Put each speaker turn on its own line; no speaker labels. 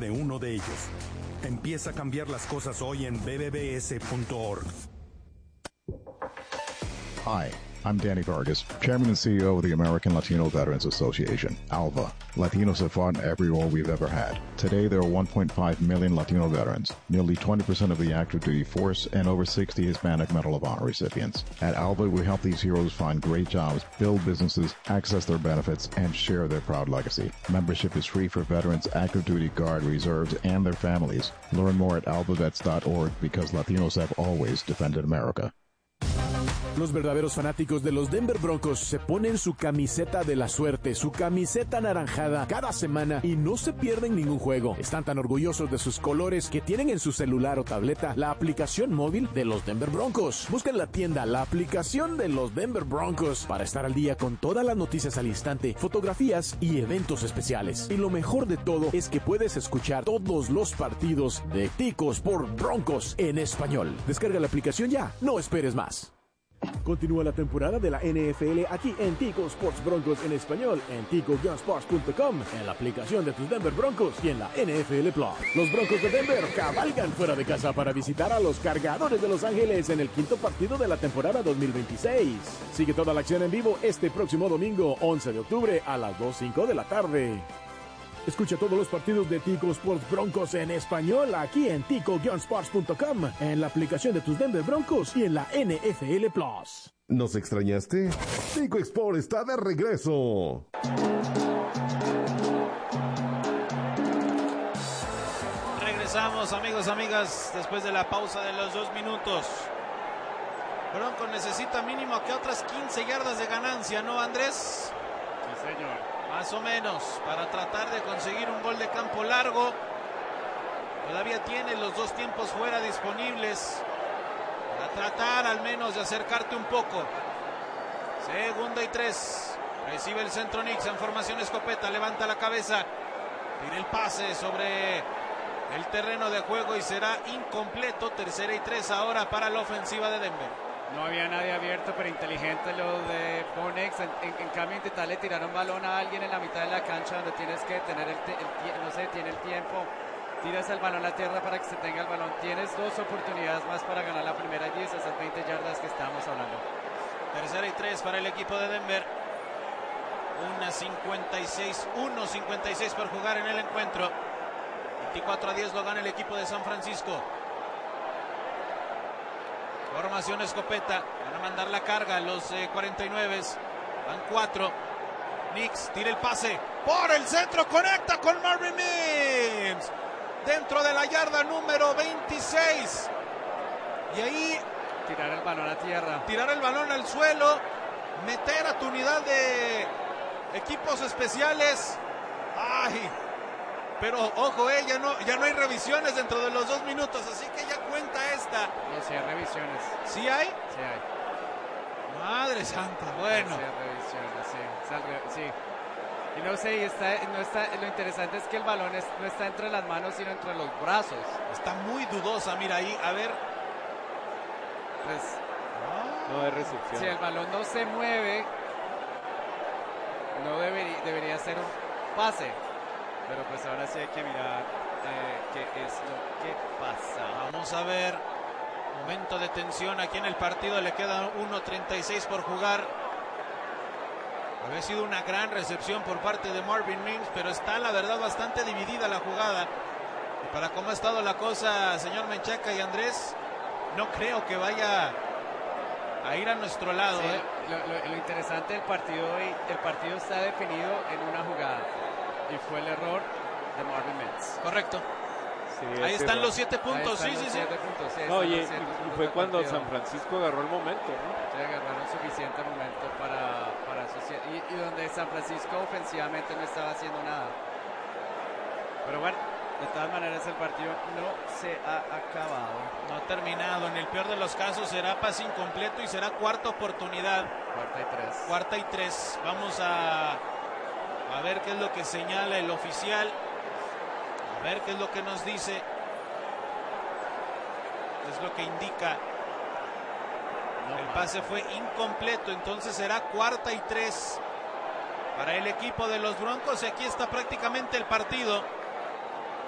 de uno de ellos. Empieza a cambiar las cosas hoy en bbbs.org.
Hi, I'm Danny Vargas, Chairman and CEO of the American Latino Veterans Association, ALVA. Latinos have fought in every war we've ever had. Today, there are 1.5 million Latino veterans, nearly 20% of the active duty force, and over 60 Hispanic Medal of Honor recipients. At ALVA, we help these heroes find great jobs, build businesses, access their benefits, and share their proud legacy. Membership is free for veterans, active duty, Guard, reserves, and their families. Learn more at alvavets.org because Latinos have always defended America.
Los verdaderos fanáticos de los Denver Broncos se ponen su camiseta de la suerte, su camiseta anaranjada cada semana y no se pierden ningún juego. Están tan orgullosos de sus colores que tienen en su celular o tableta la aplicación móvil de los Denver Broncos. Busca en la tienda la aplicación de los Denver Broncos para estar al día con todas las noticias al instante, fotografías y eventos especiales. Y lo mejor de todo es que puedes escuchar todos los partidos de Ticos por Broncos en español. Descarga la aplicación ya, no esperes más. Continúa la temporada de la NFL aquí en Tico Sports Broncos en español, en tico-sports.com, en la aplicación de tus Denver Broncos y en la NFL Plus. Los Broncos de Denver cabalgan fuera de casa para visitar a los Cargadores de Los Ángeles en el quinto partido de la temporada 2026. Sigue toda la acción en vivo este próximo domingo, 11 de octubre a las 2:05 de la tarde. Escucha todos los partidos de Tico Sports Broncos en español aquí en tico-sports.com, en la aplicación de tus Denver Broncos y en la NFL Plus.
¿Nos extrañaste? Tico Sport está de regreso.
Regresamos, amigos, amigas, después de la pausa de los 2 minutos. Broncos necesita mínimo que otras 15 yardas de ganancia, ¿no, Andrés?
Sí, señor.
Más o menos, para tratar de conseguir un gol de campo largo. Todavía tiene los 2 tiempos fuera disponibles. Para tratar al menos de acercarte un poco. 2nd y 3. Recibe el centro Nix en formación escopeta. Levanta la cabeza. Tira el pase sobre el terreno de juego y será incompleto. 3rd y 3 ahora para la ofensiva de Denver.
No había nadie abierto, pero inteligente lo de Bonex. En cambio, intentarle tirar un balón a alguien en la mitad de la cancha donde tienes que tener tiene el tiempo. Tiras el balón a tierra para que se tenga el balón. Tienes 2 oportunidades más para ganar la primera 10, esas 20 yardas que estábamos hablando.
3rd y 3 para el equipo de Denver. 1:56 por jugar en el encuentro. 24-10 lo gana el equipo de San Francisco. Formación escopeta. Van a mandar la carga los 49. Van 4. Nix tira el pase. Por el centro. Conecta con Marvin Mims. Dentro de la yarda número 26. Y ahí
tirar el balón a tierra.
Tirar el balón al suelo. Meter a tu unidad de equipos especiales. ¡Ay! Pero ojo, ya no hay revisiones dentro de los 2 minutos, así que ya cuenta esta.
No, sí hay revisiones.
¿Sí hay?
Sí hay.
Madre santa, bueno.
Sí hay revisiones, sí. Y no sé, lo interesante es que el balón no está entre las manos, sino entre los brazos.
Está muy dudosa, mira ahí, a ver.
Pues,
no hay recepción.
Si el balón no se mueve, no debería ser un pase. Pero pues ahora sí hay que mirar qué es lo que pasa.
Vamos a ver. Momento de tensión aquí en el partido. Le queda 1:36 por jugar. Había sido una gran recepción por parte de Marvin Mims, pero está la verdad bastante dividida la jugada. Y para cómo ha estado la cosa, señor Menchaca y Andrés, no creo que vaya a ir a nuestro lado.
Sí, lo interesante del partido hoy, el partido está definido en una jugada. Y fue el error de Marvin Mims.
Correcto.
Sí,
ahí están los 7 puntos. Sí.
7 puntos, sí.
No, y fue cuando San Francisco agarró el momento, ¿no?
Sí, agarraron suficiente momento para y donde San Francisco ofensivamente no estaba haciendo nada. Pero bueno, de todas maneras el partido no se ha acabado.
No ha terminado. En el peor de los casos será pase incompleto y será 4ª oportunidad. 4ª y 3. Vamos a ver qué es lo que señala el oficial. A ver qué es lo que nos dice. Es lo que indica. El pase fue incompleto, entonces será 4ª y 3 para el equipo de los Broncos. Y aquí está prácticamente el partido.